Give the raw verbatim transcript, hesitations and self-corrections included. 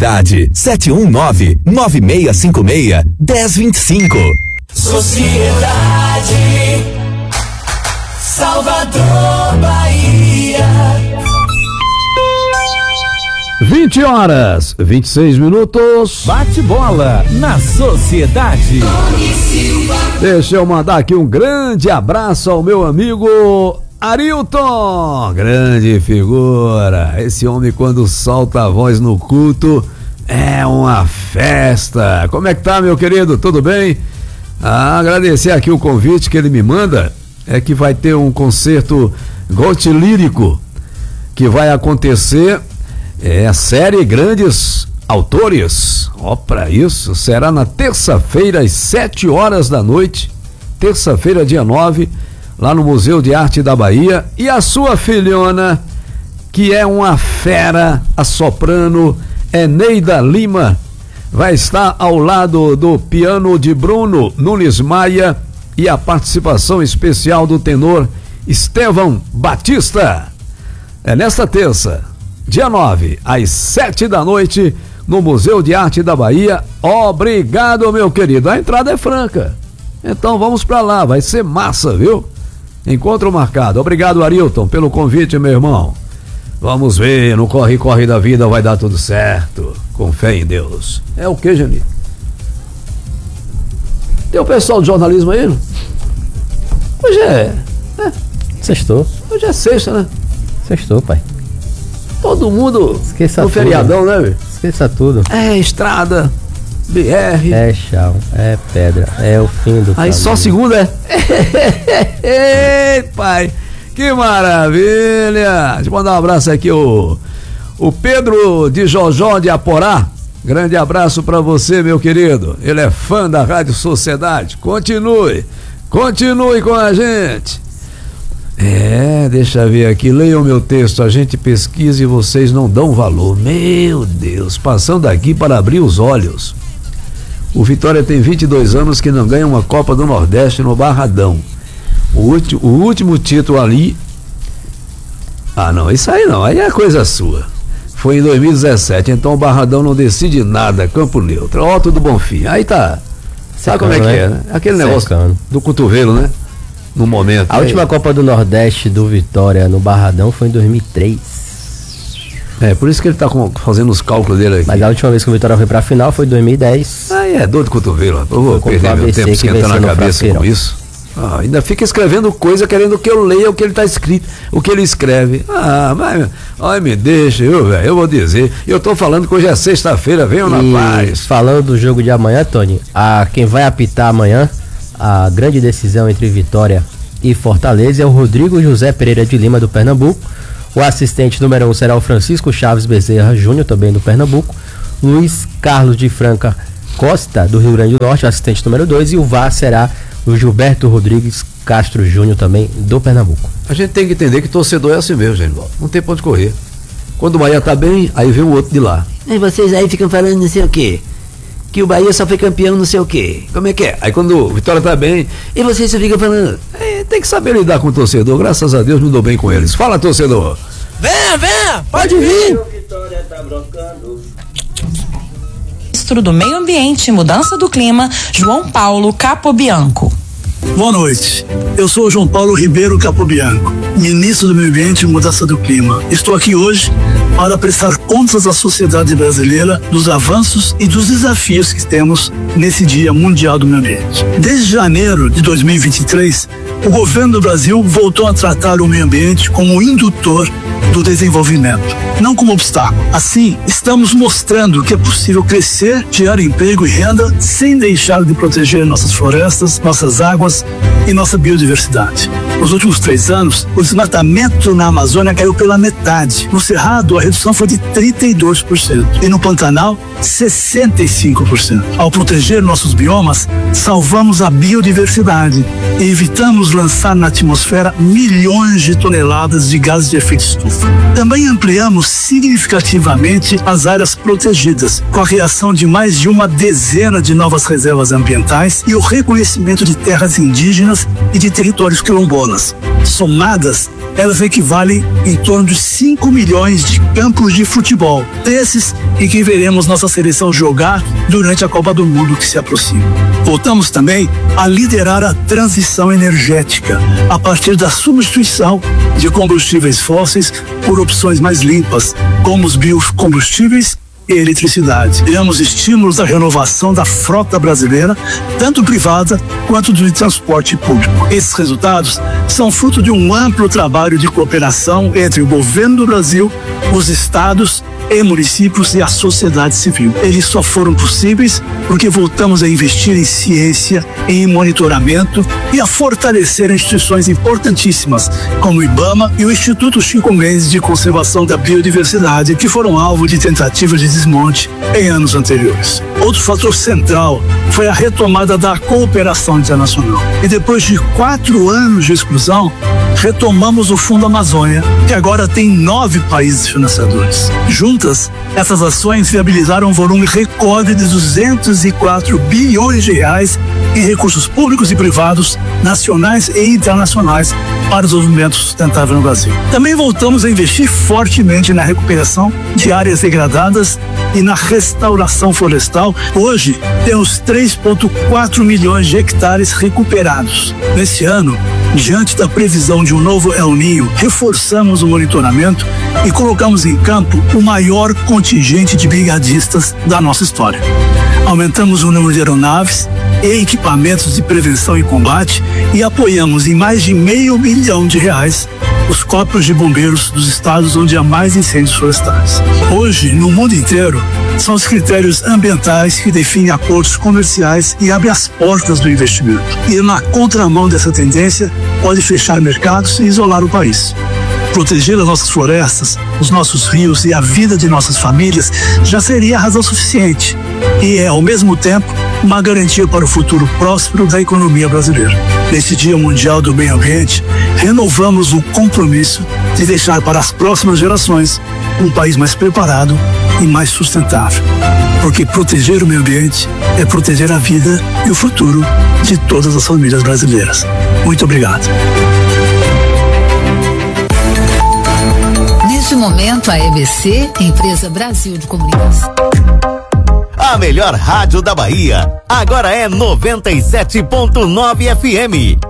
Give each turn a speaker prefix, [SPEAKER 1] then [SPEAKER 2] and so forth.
[SPEAKER 1] Sociedade, sete um nove, nove seis cinco seis, um zero dois cinco.
[SPEAKER 2] Sociedade, Salvador, Bahia.
[SPEAKER 3] vinte horas, vinte e seis minutos.
[SPEAKER 4] Bate bola na Sociedade.
[SPEAKER 3] Deixa eu mandar aqui um grande abraço ao meu amigo Arilton, grande figura. Esse homem, quando solta a voz no culto, é uma festa. Como é que tá, meu querido? Tudo bem? Ah, agradecer aqui o convite que ele me manda. É que vai ter um concerto gote lírico que vai acontecer. É a série Grandes Autores. Ó, pra isso, será na terça-feira, às sete horas da noite. Terça-feira, dia nove, lá no Museu de Arte da Bahia. E a sua filhona, que é uma fera, a soprano Eneida Lima, vai estar ao lado do piano de Bruno Nunes Maia e a participação especial do tenor Estevão Batista. É nesta terça, dia nove, às sete da noite, no Museu de Arte da Bahia. Obrigado, meu querido. A entrada é franca. Então vamos pra lá, vai ser massa, viu? Encontro marcado. Obrigado, Arilton, pelo convite, meu irmão. Vamos ver, no corre-corre da vida vai dar tudo certo. Com fé em Deus. É o que, Jani? Tem o pessoal do jornalismo aí? Não? Hoje é... é.
[SPEAKER 5] Sextou.
[SPEAKER 3] Hoje é sexta, né?
[SPEAKER 5] Sextou, pai.
[SPEAKER 3] Todo mundo
[SPEAKER 5] Esqueça
[SPEAKER 3] no
[SPEAKER 5] tudo.
[SPEAKER 3] feriadão, né, velho?
[SPEAKER 5] Esqueça tudo.
[SPEAKER 3] É estrada, B R.
[SPEAKER 5] É chão, é pedra, é o fim do
[SPEAKER 3] Aí
[SPEAKER 5] caminho.
[SPEAKER 3] só segunda é. Ei, pai, que maravilha! Deixa eu mandar um abraço aqui, o, o Pedro de Jojó de Aporá. Grande abraço pra você, meu querido. Ele é fã da Rádio Sociedade. Continue, continue com a gente. É, deixa eu ver aqui, leiam meu texto, a gente pesquisa e vocês não dão valor. Meu Deus, passando aqui para abrir os olhos. O Vitória tem vinte e dois anos que não ganha uma Copa do Nordeste no Barradão. O, ulti, o último título ali... Ah, não, isso aí não, aí é coisa sua. Foi em dois mil e dezessete, então o Barradão não decide nada, campo neutro. Ó, tudo bom fim. Aí tá, sabe como é que é, né? Aquele negócio
[SPEAKER 5] Secando.
[SPEAKER 3] do cotovelo, né? No momento.
[SPEAKER 5] A última Copa do Nordeste do Vitória no Barradão foi em dois mil e três.
[SPEAKER 3] É, por isso que ele tá com, fazendo os cálculos dele aqui.
[SPEAKER 5] Mas a última vez que o Vitória foi pra final foi em dois mil e dez.
[SPEAKER 3] Aí é dor de cotovelo, ó. Eu vou
[SPEAKER 5] Foi
[SPEAKER 3] perder
[SPEAKER 5] contra o
[SPEAKER 3] meu
[SPEAKER 5] A B C
[SPEAKER 3] tempo
[SPEAKER 5] que
[SPEAKER 3] esquentando
[SPEAKER 5] venceu
[SPEAKER 3] a
[SPEAKER 5] no
[SPEAKER 3] cabeça
[SPEAKER 5] Frasqueirão.
[SPEAKER 3] com isso. Ah, ainda fica escrevendo coisa querendo que eu leia o que ele tá escrito, o que ele escreve. Ah, mas, ai, me deixa, eu, velho, eu vou dizer. Eu tô falando que hoje é sexta-feira, venham na
[SPEAKER 5] E
[SPEAKER 3] paz.
[SPEAKER 5] falando do jogo de amanhã, Tony, a, quem vai apitar amanhã a grande decisão entre Vitória e Fortaleza é o Rodrigo José Pereira de Lima, do Pernambuco. O assistente número um será o Francisco Chaves Bezerra Júnior, também do Pernambuco. Luiz Carlos de Franca Costa, do Rio Grande do Norte, assistente número dois. E o V A R será o Gilberto Rodrigues Castro Júnior, também do Pernambuco.
[SPEAKER 3] A gente tem que entender que torcedor é assim mesmo, gente. Não tem pra onde correr. Quando o Bahia tá bem, aí vem o outro de lá. E vocês aí ficam falando não sei o quê. Que o Bahia só foi campeão não sei o quê. Como é que é? Aí quando o Vitória tá bem, e vocês só ficam falando. É, tem que saber lidar com o torcedor. Graças a Deus me dou bem com eles. Fala, torcedor.
[SPEAKER 2] Venha, venha, pode vir.
[SPEAKER 6] Ministro do Meio Ambiente e Mudança do Clima, João Paulo Capobianco.
[SPEAKER 7] Boa noite, eu sou o João Paulo Ribeiro Capobianco, ministro do Meio Ambiente e Mudança do Clima. Estou aqui hoje para prestar contas à sociedade brasileira dos avanços e dos desafios que temos nesse Dia Mundial do Meio Ambiente. Desde janeiro de dois mil e vinte e três, o governo do Brasil voltou a tratar o meio ambiente como indutor do desenvolvimento, não como obstáculo. Assim, estamos mostrando que é possível crescer, gerar emprego e renda sem deixar de proteger nossas florestas, nossas águas e nossa biodiversidade. Nos últimos três anos, o desmatamento na Amazônia caiu pela metade. No Cerrado, a redução foi de trinta e dois por cento e no Pantanal, sessenta e cinco por cento. Ao proteger nossos biomas, salvamos a biodiversidade e evitamos lançar na atmosfera milhões de toneladas de gases de efeito estufa. Também ampliamos significativamente as áreas protegidas, com a criação de mais de uma dezena de novas reservas ambientais e o reconhecimento de terras indígenas e de territórios quilombolas. Somadas, elas equivalem em torno de cinco milhões de campos de futebol, desses em que veremos nossa seleção jogar durante a Copa do Mundo que se aproxima. Voltamos também a liderar a transição energética, a partir da substituição de combustíveis fósseis por opções mais limpas, como os biocombustíveis e eletricidade. Damos estímulos à renovação da frota brasileira, tanto privada quanto de transporte público. Esses resultados são fruto de um amplo trabalho de cooperação entre o governo do Brasil, os estados e municípios e a sociedade civil. Eles só foram possíveis porque voltamos a investir em ciência, em monitoramento e a fortalecer instituições importantíssimas, como o IBAMA e o Instituto Chico Mendes de Conservação da Biodiversidade, que foram alvo de tentativas de desmonte em anos anteriores. Outro fator central foi a retomada da cooperação internacional. E depois de quatro anos de exclusão, retomamos o Fundo Amazônia, que agora tem nove países financiadores. Juntas, essas ações viabilizaram um volume recorde de duzentos e quatro bilhões de reais em recursos públicos e privados, nacionais e internacionais, para o desenvolvimento sustentável no Brasil. Também voltamos a investir fortemente na recuperação de áreas degradadas e na restauração florestal. Hoje, temos três vírgula quatro milhões de hectares recuperados. Nesse ano, diante da previsão de um novo El Niño, reforçamos o monitoramento e colocamos em campo o maior contingente de brigadistas da nossa história. Aumentamos o número de aeronaves e equipamentos de prevenção e combate e apoiamos em mais de meio milhão de reais os corpos de bombeiros dos estados onde há mais incêndios florestais. Hoje, no mundo inteiro, são os critérios ambientais que definem acordos comerciais e abrem as portas do investimento. E na contramão dessa tendência, pode fechar mercados e isolar o país. Proteger as nossas florestas, os nossos rios e a vida de nossas famílias já seria razão suficiente e é, ao mesmo tempo, uma garantia para o futuro próspero da economia brasileira. Neste Dia Mundial do Meio Ambiente, renovamos o compromisso de deixar para as próximas gerações um país mais preparado e mais sustentável. Porque proteger o meio ambiente é proteger a vida e o futuro de todas as famílias brasileiras. Muito obrigado.
[SPEAKER 8] Neste momento, a E B C, Empresa Brasil de Comunicação.
[SPEAKER 1] A melhor rádio da Bahia, agora é noventa e sete ponto nove F M.